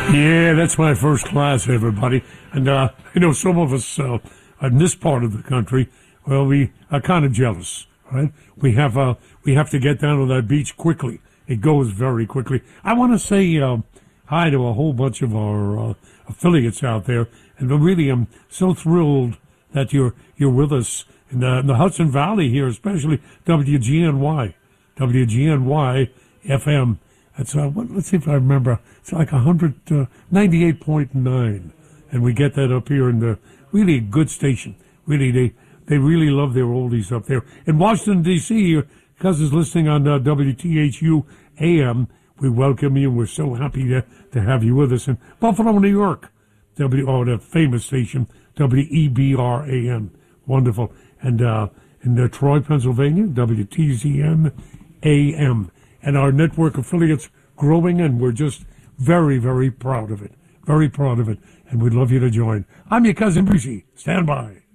Yeah, that's my first class, everybody. And some of us in this part of the country, well, we are kind of jealous, right? We have to get down to that beach quickly. It goes very quickly. I want to say hi to a whole bunch of our affiliates out there, and really, I'm so thrilled that you're with us in the Hudson Valley here, especially WGNY FM. That's let's see if I remember. It's like 98.9, and we get that up here in the really good station. Really, they really love their oldies up there in Washington D.C. Your cousins listening on WTHU AM. We welcome you. We're so happy to have you with us in Buffalo, New York. The famous station WEBR AM. Wonderful, and in Troy, Pennsylvania, WTZM AM. And our network affiliates growing, and we're just very, very proud of it. Very proud of it, and we'd love you to join. I'm your cousin Brucey. Stand by.